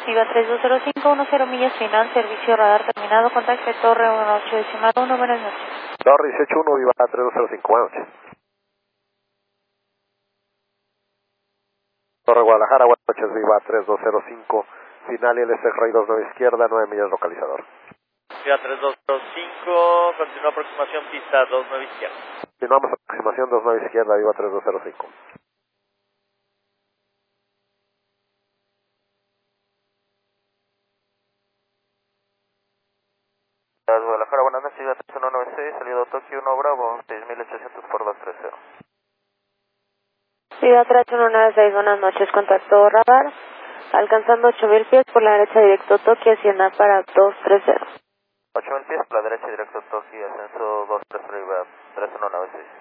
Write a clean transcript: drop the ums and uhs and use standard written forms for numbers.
Viva 3205, 10 millas final, servicio radar terminado, contacte Torre 18.1, buenas noches. Torre 18.1, Viva 3205, buenas noches. Torre Guadalajara, buenas noches, Viva 3205, final y LS Rey 29 izquierda, 9 millas localizador. Viva 3205, continúa aproximación pista 29 izquierda. Continuamos aproximación 29 izquierda, Viva 3205. Guadalajara, buenas noches, Viva 3196, salido Tokio 1 Bravo, 6800 por 230. Viva 3196, buenas noches, contacto radar, alcanzando 8000 pies por la derecha directo Tokio, hacienda para 230. 8000 pies por la derecha directo Tokio, ascenso 230, Viva 3196.